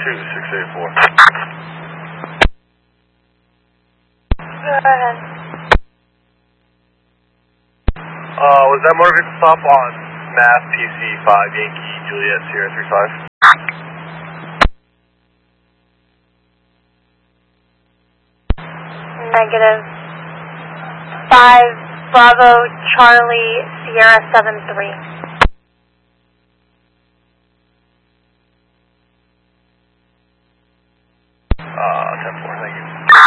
2684. Go ahead. Was that motor vehicle stop on Math PC 5 Yankee Juliet Sierra 35? Negative. 5 Bravo Charlie Sierra 73.